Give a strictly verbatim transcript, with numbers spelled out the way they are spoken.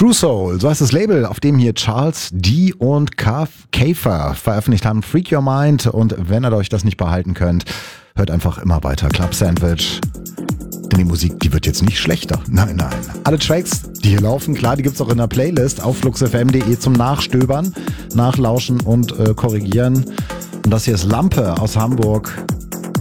True Soul, so heißt das Label, auf dem hier Charles D. und Käfer veröffentlicht haben. Freak Your Mind. Und wenn ihr euch das nicht behalten könnt, hört einfach immer weiter. Club Sandwich. Denn die Musik, die wird jetzt nicht schlechter. Nein, nein. Alle Tracks, die hier laufen, klar, die gibt's auch in der Playlist auf fluxfm punkt de zum Nachstöbern, Nachlauschen und äh, Korrigieren. Und das hier ist Lampe aus Hamburg.